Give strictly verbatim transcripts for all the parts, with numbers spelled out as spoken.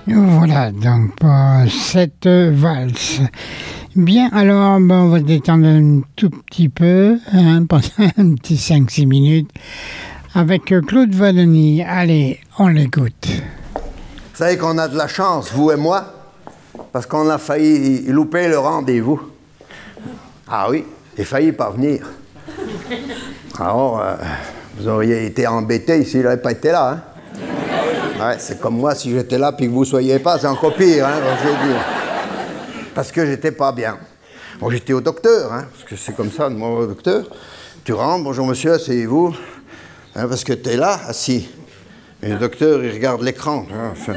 Voilà donc pour cette valse. Bien, alors ben, on va se détendre un tout petit peu, hein, pendant un petit cinq six minutes, avec Claude Valloni. Allez, on l'écoute. Vous savez qu'on a de la chance, vous et moi, parce qu'on a failli louper le rendez-vous. Ah oui, j'ai failli pas venir. Alors, euh, vous auriez été embêté si je n'avais pas été là, hein. Ouais, c'est comme moi, si j'étais là puis que vous ne soyez pas, c'est encore pire, hein, je veux dire. Parce que j'étais pas bien. Bon, j'étais au docteur, hein, parce que c'est comme ça, moi au docteur. Tu rentres, bonjour monsieur, asseyez-vous. Hein, parce que tu es là, assis. Et le docteur, il regarde l'écran. Hein, enfin.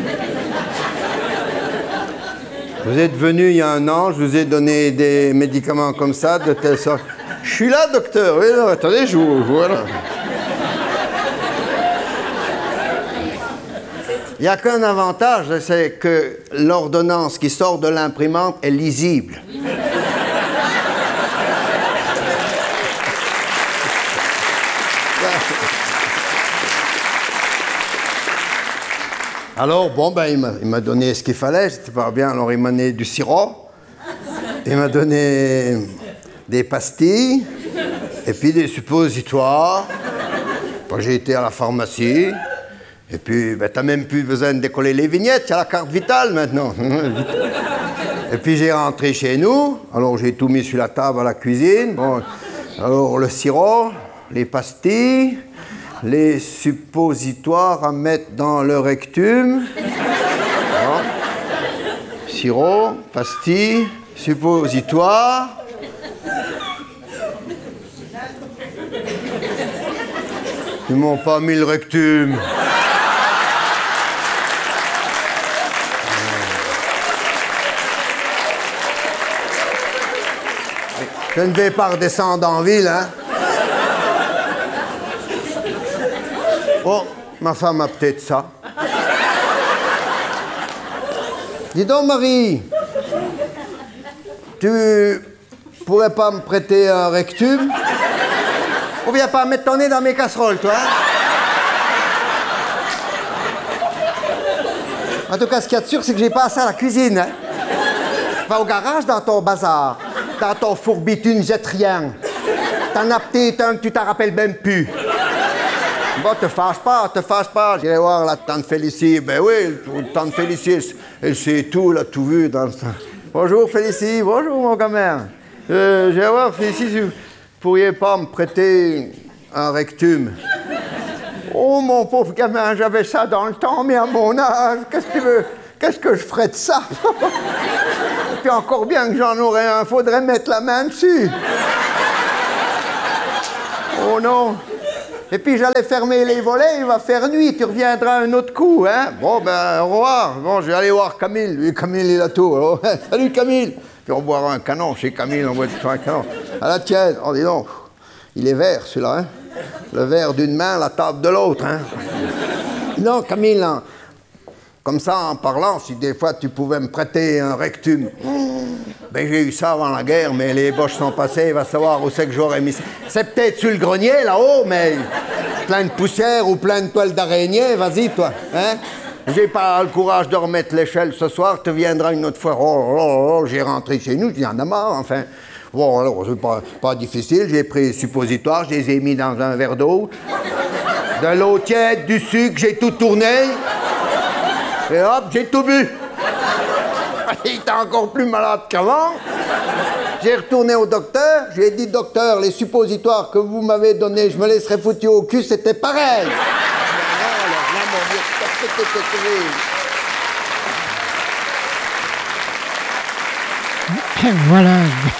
Vous êtes venu il y a un an, je vous ai donné des médicaments comme ça, de telle sorte. Je suis là, docteur. Oui, non, attendez, je vous. Voilà. Il n'y a qu'un avantage, c'est que l'ordonnance qui sort de l'imprimante est lisible. Alors, bon, ben, il m'a, il m'a donné ce qu'il fallait, c'était pas bien, alors il m'a donné du sirop, il m'a donné des pastilles, et puis des suppositoires. Bon, j'ai été à la pharmacie. Et puis, ben, t'as même plus besoin de décoller les vignettes, t'as la carte vitale maintenant. Et puis j'ai rentré chez nous, alors j'ai tout mis sur la table à la cuisine. Bon, alors le sirop, les pastilles, les suppositoires à mettre dans le rectum. Bon. Sirop, pastilles, suppositoires. Ils m'ont pas mis le rectum. Je ne vais pas redescendre en ville, hein. Oh, ma femme a peut-être ça. Dis donc, Marie, tu pourrais pas me prêter un rectum? Ou viens pas mettre ton nez dans mes casseroles, toi? En tout cas, ce qu'il y a de sûr, c'est que j'ai pas assez à la cuisine, hein. Va au garage dans ton bazar. Dans ton fourbitu, ne jette rien. T'en as peut-être un que tu t'en rappelles même plus. Bon, te fâche pas, te fâche pas. J'irai voir la tante Félicie. Ben oui, tante Félicie, elle sait tout, elle a tout vu dans le... Bonjour Félicie, bonjour mon gamin. Euh, J'irai voir Félicie, si vous pourriez pas me prêter un rectum. Oh mon pauvre gamin, j'avais ça dans le temps, mais à mon âge, qu'est-ce que tu veux? Qu'est-ce que je ferais de ça? Et puis encore bien que j'en aurais un, faudrait mettre la main dessus. Oh non. Et puis j'allais fermer les volets, il va faire nuit, tu reviendras un autre coup, hein? Bon, ben, au revoir. Bon, je vais aller voir Camille. Lui, Camille, il a tout. Alors, salut Camille. Puis on boira un canon chez Camille, on boit un canon. À la tienne. Oh, dis donc, il est vert, celui-là, hein? Le verre d'une main, la table de l'autre, hein? Non, Camille, hein? Comme ça, en parlant, si des fois tu pouvais me prêter un rectum. Ben j'ai eu ça avant la guerre, mais les boches sont passées, il va savoir où c'est que j'aurais mis ça. C'est peut-être sur le grenier, là-haut, mais plein de poussière ou plein de toiles d'araignée, vas-y, toi, hein? J'ai pas le courage de remettre l'échelle ce soir, tu viendras une autre fois. Oh, oh, oh, j'ai rentré chez nous, j'en ai marre, enfin. Bon, alors, c'est pas, pas difficile, j'ai pris les suppositoires, je les ai mis dans un verre d'eau. De l'eau tiède, du sucre, j'ai tout tourné. Et hop, j'ai tout bu. Il était encore plus malade qu'avant. J'ai retourné au docteur. J'ai dit, docteur, les suppositoires que vous m'avez donnés, je me les serais foutus au cul, c'était pareil. Voilà.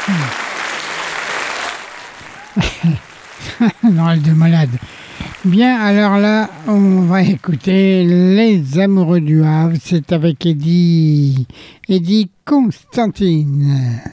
Noël de malade. Bien, alors là, on va écouter Les Amoureux du Havre. C'est avec Eddie, Eddie Constantine.